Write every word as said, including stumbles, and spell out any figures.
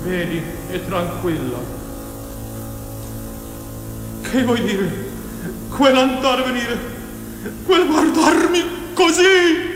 vedi, è tranquilla. Che vuoi dire? Quell'andar venire, quel guardarmi così?